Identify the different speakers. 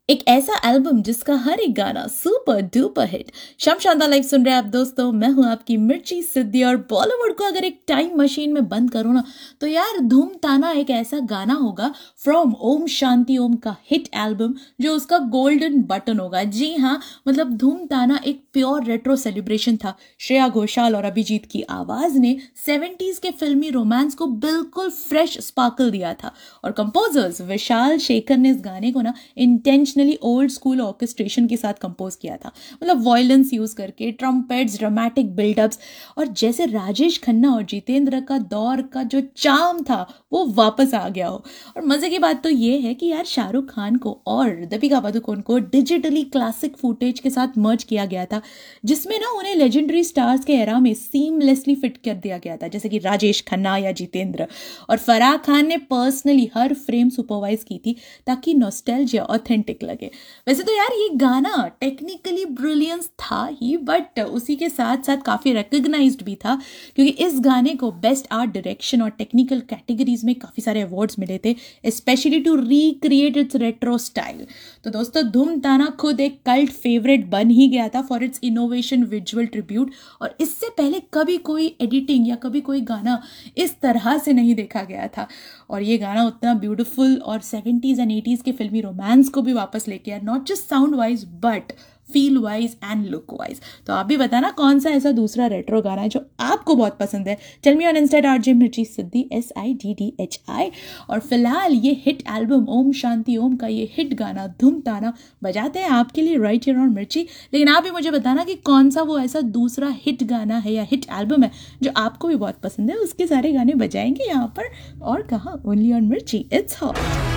Speaker 1: एक ऐसा एल्बम जिसका हर एक गाना सुपर डुपर हिट। शम शानदार लाइव सुन रहे हैं आप दोस्तों, मैं हूं आपकी मिर्ची सिद्धि। और बॉलीवुड को अगर एक टाइम मशीन में बंद करो ना, तो यार धूम ताना एक ऐसा गाना होगा फ्रॉम ओम शांति ओम का हिट एल्बम, जो उसका गोल्डन बटन होगा। जी हाँ, मतलब धूम ताना एक प्योर रेट्रो सेलिब्रेशन था। श्रेया घोषाल और अभिजीत की आवाज ने 70s के फिल्मी रोमांस को बिल्कुल फ्रेश स्पार्कल दिया था। और कंपोजर्स विशाल शेखर ने इस गाने को ना इंटेंशनली ओल्ड स्कूल ऑर्केस्ट्रेशन के साथ कंपोज किया था। मतलब वायलेंस यूज करके, ट्रम्पेट्स, ड्रामेटिक बिल्डअप्स, और जैसे राजेश खन्ना और जितेंद्र का दौर का जो चार्म था वो वापस आ गया हो। और मजे की बात तो ये है कि यार शाहरुख खान को और दीपिका पादुकोण को डिजिटली क्लासिक फुटेज के साथ मर्ज किया गया था, जिसमें ना उन्हें लेजेंडरी स्टार्स के एरा में सीमलेसली फिट कर दिया गया था, जैसे कि राजेश खन्ना या जितेंद्र। और फराह खान ने पर्सनली हर फ्रेम सुपरवाइज की थी ताकि नॉस्टैल्जिया ऑथेंटिक लगे। वैसे तो यार ये गाना टेक्निकली ब्रिलियंस था ही, बट उसी के साथ साथ काफी रिकग्नाइज्ड भी था, क्योंकि इस गाने को बेस्ट आर्ट डायरेक्शन और टेक्निकल कैटेगरीज में काफी सारे अवार्ड्स मिले थे, specially to recreate it's retro style. तो दोस्तों, धूम ताना खुद एक कल्ट फेवरेट बन ही गया था for its innovation visual tribute. और इससे पहले कभी कोई एडिटिंग या कभी कोई गाना इस तरह से नहीं देखा गया था। और ये गाना उतना ब्यूटीफुल और 70s एंड 80s के फिल्मी रोमांस को भी वापस लेके आया, not just sound wise but feel wise and look wise. तो आप भी बताना कौन सा ऐसा दूसरा रेट्रो गाना है जो आपको बहुत पसंद है। Tell me on Insta RJ मिर्ची सिद्धि SIDDHI। और फिलहाल ये हिट एल्बम ओम शांति ओम का ये हिट गाना धूम ताना बजाते हैं आपके लिए राइट हियर ऑन मिर्ची। लेकिन आप भी मुझे बताना कि कौन सा वो ऐसा दूसरा हिट गाना है या हिट एल्बम है जो आपको भी बहुत पसंद है। उसके सारे गाने बजाएंगे यहाँ पर और कहाँ, ओनली ऑन मिर्ची, इट्स हॉट।